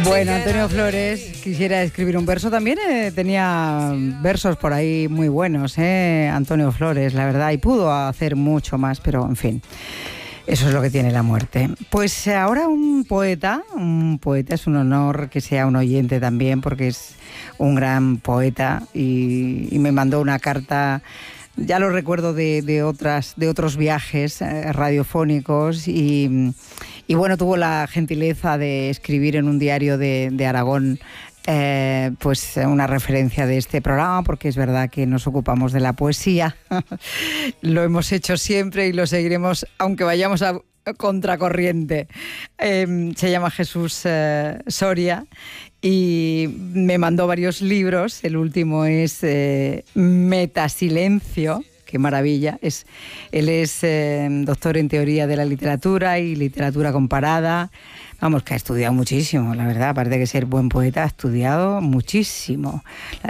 Bueno, Antonio Flores quisiera escribir un verso también. Tenía versos por ahí muy buenos, Antonio Flores, la verdad, y pudo hacer mucho más, pero en fin, eso es lo que tiene la muerte. Pues ahora un poeta es un honor que sea un oyente también, porque es un gran poeta y me mandó una carta. Ya lo recuerdo de otros viajes radiofónicos y bueno, tuvo la gentileza de escribir en un diario de Aragón pues una referencia de este programa, porque es verdad que nos ocupamos de la poesía. Lo hemos hecho siempre y lo seguiremos, aunque vayamos a contracorriente. Se llama Jesús Soria y me mandó varios libros. El último es Metasilencio. Qué maravilla. Él es doctor en teoría de la literatura y literatura comparada. Vamos, que ha estudiado muchísimo, la verdad. Aparte de ser buen poeta, ha estudiado muchísimo.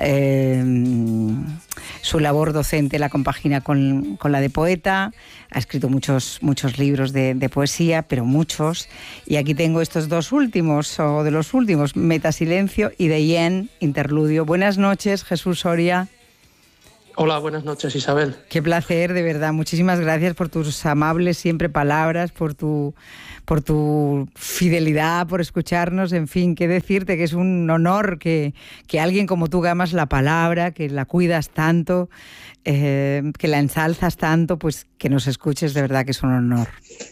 Su labor docente la compagina con la de poeta. Ha escrito muchos libros de poesía, pero muchos. Y aquí tengo estos dos últimos, o de los últimos, Metasilencio y De Yen, Interludio. Buenas noches, Jesús Soria. Hola, buenas noches, Isabel. Qué placer, de verdad. Muchísimas gracias por tus amables siempre palabras, por tu fidelidad, por escucharnos. En fin, qué decirte, que es un honor que alguien como tú, que amas la palabra, que la cuidas tanto, que la ensalzas tanto, pues que nos escuches, de verdad que es un honor.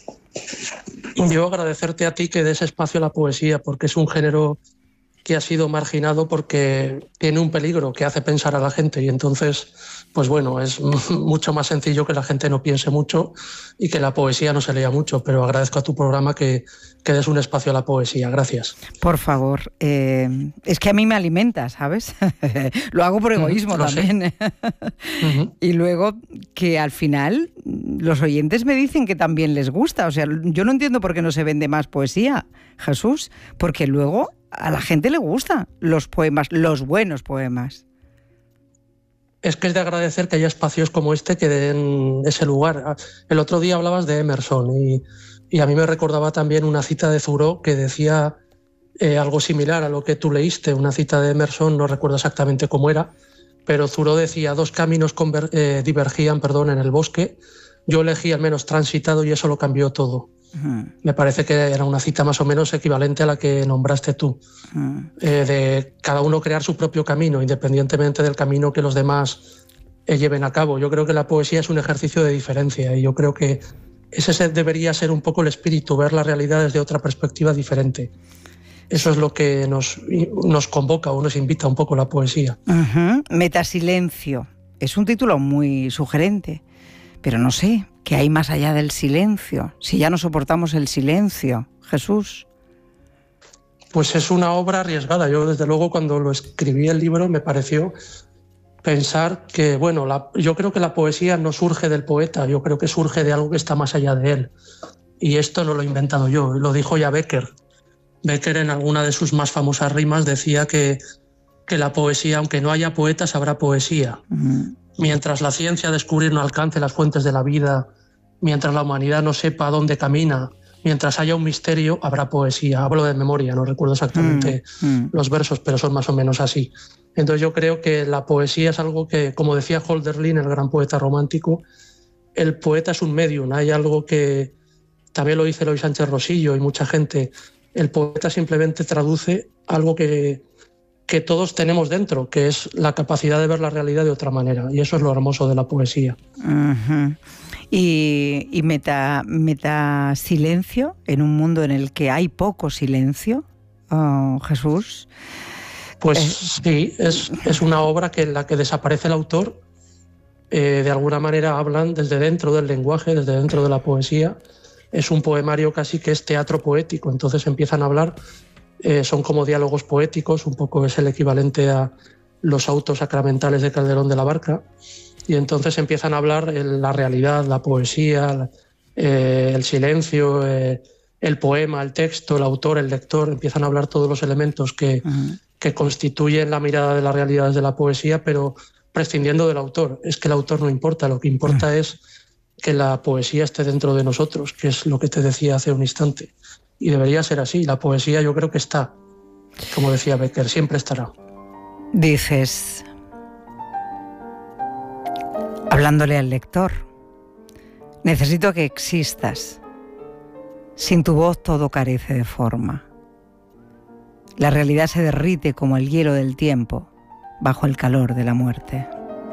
Yo agradecerte a ti que des espacio a la poesía, porque es un género que ha sido marginado porque tiene un peligro que hace pensar a la gente, y entonces, pues bueno, es mucho más sencillo que la gente no piense mucho y que la poesía no se lea mucho, pero agradezco a tu programa que des un espacio a la poesía. Gracias. Por favor, es que a mí me alimenta, ¿sabes? Lo hago por egoísmo también. Y luego que al final los oyentes me dicen que también les gusta. O sea, yo no entiendo por qué no se vende más poesía, Jesús, porque luego a la gente le gustan los poemas, los buenos poemas. Es que es de agradecer que haya espacios como este que den ese lugar. El otro día hablabas de Emerson y a mí me recordaba también una cita de Thoreau que decía algo similar a lo que tú leíste, una cita de Emerson, no recuerdo exactamente cómo era, pero Thoreau decía: dos caminos divergían en el bosque, yo elegí el menos transitado y eso lo cambió todo. Me parece que era una cita más o menos equivalente a la que nombraste tú, de cada uno crear su propio camino, independientemente del camino que los demás lleven a cabo. Yo creo que la poesía es un ejercicio de diferencia y yo creo que ese debería ser un poco el espíritu, ver la realidad desde otra perspectiva diferente. Eso es lo que nos convoca o nos invita un poco la poesía. Metasilencio. Es un título muy sugerente, pero no sé, ¿qué hay más allá del silencio? Si ya no soportamos el silencio, Jesús. Pues es una obra arriesgada. Yo, desde luego, cuando lo escribí el libro, me pareció pensar que, bueno, yo creo que la poesía no surge del poeta, yo creo que surge de algo que está más allá de él. Y esto no lo he inventado yo, lo dijo ya Becker. Becker, en alguna de sus más famosas rimas, decía que la poesía, aunque no haya poetas, habrá poesía. Mientras la ciencia descubrir no alcance las fuentes de la vida, mientras la humanidad no sepa a dónde camina, mientras haya un misterio, habrá poesía. Hablo de memoria, no recuerdo exactamente los versos, pero son más o menos así. Entonces yo creo que la poesía es algo que, como decía Hölderlin, el gran poeta romántico, el poeta es un medium. Hay algo que también lo dice Eloy Sánchez Rosillo y mucha gente. El poeta simplemente traduce algo que todos tenemos dentro, que es la capacidad de ver la realidad de otra manera, y eso es lo hermoso de la poesía. Y metasilencio, en un mundo en el que hay poco silencio, Jesús. Pues sí, es una obra en la que desaparece el autor. De alguna manera hablan desde dentro del lenguaje, desde dentro de la poesía. Es un poemario casi que es teatro poético, entonces empiezan a hablar. Son como diálogos poéticos, un poco es el equivalente a los autos sacramentales de Calderón de la Barca, y entonces empiezan a hablar la realidad, la poesía, el silencio, el poema, el texto, el autor, el lector, empiezan a hablar todos los elementos que constituyen la mirada de la realidad desde la poesía, pero prescindiendo del autor. Es que el autor no importa, lo que importa es que la poesía esté dentro de nosotros, que es lo que te decía hace un instante. Y debería ser así. La poesía yo creo que está Como decía Becker, siempre estará. Dices, hablándole al lector, necesito que existas. Sin tu voz todo carece de forma. La realidad se derrite como el hielo del tiempo bajo el calor de la muerte.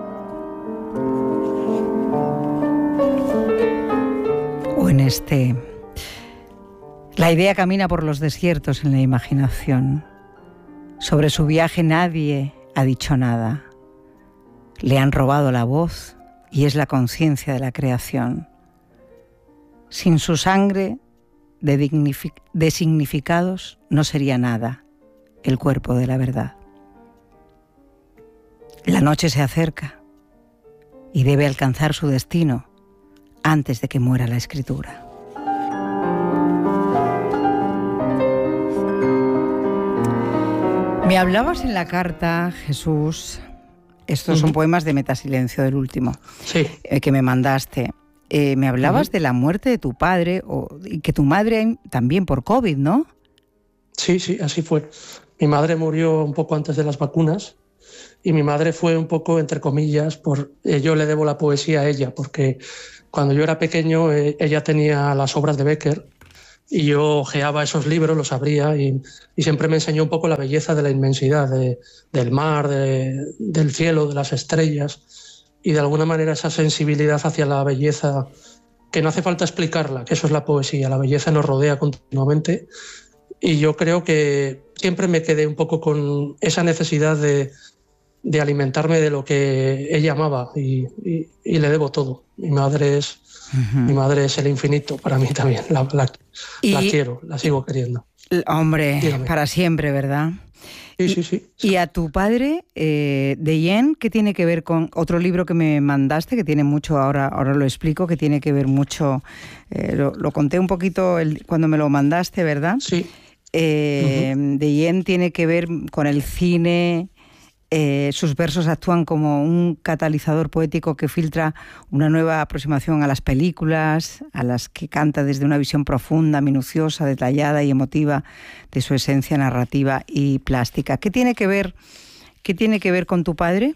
O en este, la idea camina por los desiertos en la imaginación. Sobre su viaje nadie ha dicho nada. Le han robado la voz y es la conciencia de la creación. Sin su sangre de significados no sería nada el cuerpo de la verdad. La noche se acerca y debe alcanzar su destino antes de que muera la escritura. Me hablabas en la carta, Jesús, estos son poemas de Metasilencio, del último, sí, que me mandaste. Me hablabas de la muerte de tu padre y que tu madre también por COVID, ¿no? Sí, así fue. Mi madre murió un poco antes de las vacunas y mi madre fue un poco, entre comillas, yo le debo la poesía a ella, porque cuando yo era pequeño ella tenía las obras de Becker y yo ojeaba esos libros, los abría y siempre me enseñó un poco la belleza de la inmensidad, del mar, del cielo, de las estrellas, y de alguna manera esa sensibilidad hacia la belleza, que no hace falta explicarla, que eso es la poesía, la belleza nos rodea continuamente, y yo creo que siempre me quedé un poco con esa necesidad de alimentarme de lo que ella amaba y le debo todo. Mi madre es el infinito para mí también, la quiero, la sigo queriendo. Hombre, dígame. Para siempre, ¿verdad? Sí. Y a tu padre, de Yen, ¿qué tiene que ver con otro libro que me mandaste, que tiene mucho, ahora lo explico, que tiene que ver mucho, lo conté un poquito cuando me lo mandaste, ¿verdad? Sí. De Yen tiene que ver con el cine. Sus versos actúan como un catalizador poético que filtra una nueva aproximación a las películas, a las que canta desde una visión profunda, minuciosa, detallada y emotiva de su esencia narrativa y plástica. ¿Qué tiene que ver con tu padre?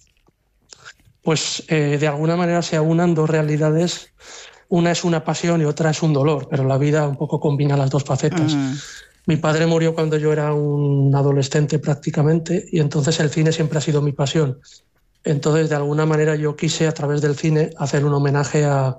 Pues de alguna manera se aunan dos realidades. Una es una pasión y otra es un dolor, pero la vida un poco combina las dos facetas. Mi padre murió cuando yo era un adolescente prácticamente y entonces el cine siempre ha sido mi pasión. Entonces, de alguna manera yo quise a través del cine hacer un homenaje a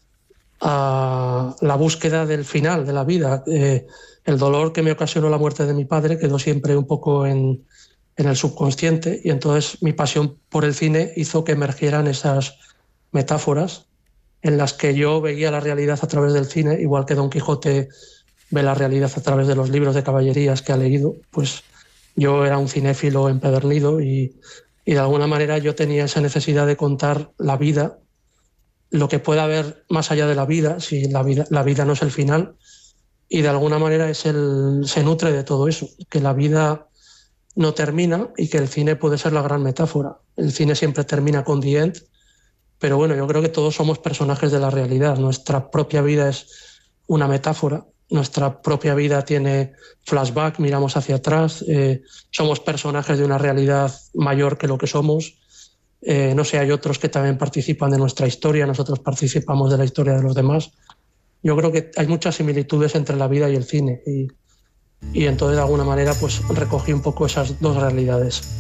la búsqueda del final de la vida. El dolor que me ocasionó la muerte de mi padre quedó siempre un poco en el subconsciente y entonces mi pasión por el cine hizo que emergieran esas metáforas en las que yo veía la realidad a través del cine, igual que Don Quijote ve la realidad a través de los libros de caballerías que ha leído. Pues yo era un cinéfilo empedernido y de alguna manera yo tenía esa necesidad de contar la vida, lo que pueda haber más allá de la vida, si la vida no es el final, y de alguna manera se nutre de todo eso, que la vida no termina y que el cine puede ser la gran metáfora. El cine siempre termina con the end, pero bueno, yo creo que todos somos personajes de la realidad. Nuestra propia vida es una metáfora. Nuestra propia vida tiene flashback, miramos hacia atrás, somos personajes de una realidad mayor que lo que somos. No sé, hay otros que también participan de nuestra historia, nosotros participamos de la historia de los demás. Yo creo que hay muchas similitudes entre la vida y el cine y entonces de alguna manera pues recogí un poco esas dos realidades.